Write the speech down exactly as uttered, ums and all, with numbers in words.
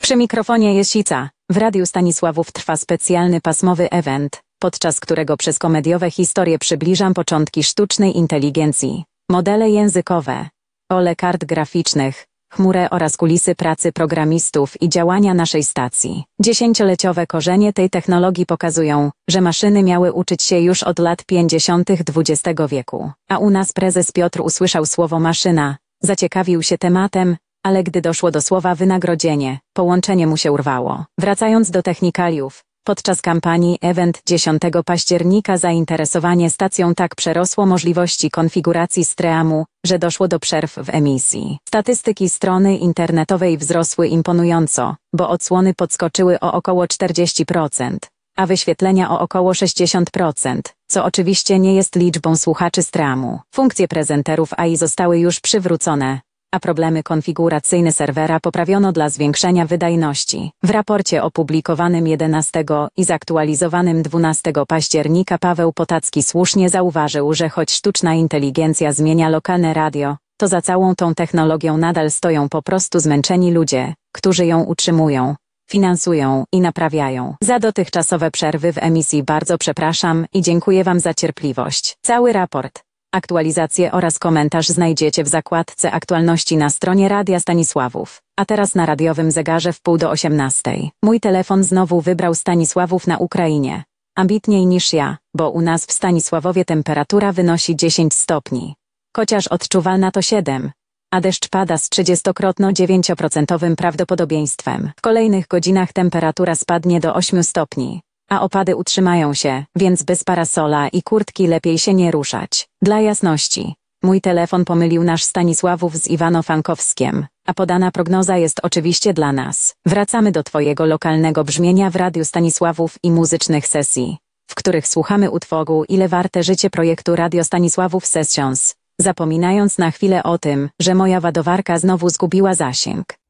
Przy mikrofonie jest Sica. W Radiu Stanisławów trwa specjalny pasmowy event, podczas którego przez komediowe historie przybliżam początki sztucznej inteligencji, modele językowe, ole kart graficznych, chmurę oraz kulisy pracy programistów i działania naszej stacji. Dziesięcioleciowe korzenie tej technologii pokazują, że maszyny miały uczyć się już od lat pięćdziesiątych dwudziestego wieku. A u nas prezes Piotr usłyszał słowo maszyna, zaciekawił się tematem, ale gdy doszło do słowa wynagrodzenie, połączenie mu się urwało. Wracając do technikaliów, podczas kampanii Event dziesiątego października zainteresowanie stacją tak przerosło możliwości konfiguracji streamu, że doszło do przerw w emisji. Statystyki strony internetowej wzrosły imponująco, bo odsłony podskoczyły o około czterdzieści procent, a wyświetlenia o około sześćdziesiąt procent, co oczywiście nie jest liczbą słuchaczy streamu. Funkcje prezenterów A I zostały już przywrócone, a problemy konfiguracyjne serwera poprawiono dla zwiększenia wydajności. W raporcie opublikowanym jedenastego i zaktualizowanym dwunastego października Paweł Potacki słusznie zauważył, że choć sztuczna inteligencja zmienia lokalne radio, to za całą tą technologią nadal stoją po prostu zmęczeni ludzie, którzy ją utrzymują, finansują i naprawiają. Za dotychczasowe przerwy w emisji bardzo przepraszam i dziękuję Wam za cierpliwość. Cały raport, aktualizacje oraz komentarz znajdziecie w zakładce aktualności na stronie Radia Stanisławów. A teraz na radiowym zegarze w pół do osiemnastej. Mój telefon znowu wybrał Stanisławów na Ukrainie. Ambitniej niż ja, bo u nas w Stanisławowie temperatura wynosi dziesięć stopni. Chociaż odczuwalna to siedem, a deszcz pada z trzydziestokrotnie dziewięcioprocentowym prawdopodobieństwem. W kolejnych godzinach temperatura spadnie do ośmiu stopni. A opady utrzymają się, więc bez parasola i kurtki lepiej się nie ruszać. Dla jasności, mój telefon pomylił nasz Stanisławów z Iwano-Frankowskiem, a podana prognoza jest oczywiście dla nas. Wracamy do Twojego lokalnego brzmienia w Radiu Stanisławów i muzycznych sesji, w których słuchamy utworu Ile warte życie projektu Radio Stanisławów Sessions, zapominając na chwilę o tym, że moja ładowarka znowu zgubiła zasięg.